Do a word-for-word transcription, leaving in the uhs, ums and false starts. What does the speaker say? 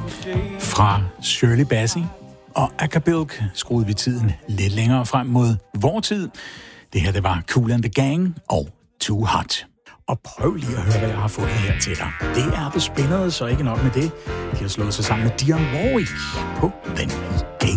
Fra Shirley Bassey og Acapulco skruede vi tiden lidt længere frem mod vor tid. Det her, det var Kool and the Gang og Too Hot. Og prøv lige at høre, hvad jeg har fundet her til dig. Det er The Spinners, så ikke nok med det. De har slået sig sammen med Dionne Warwick på den gay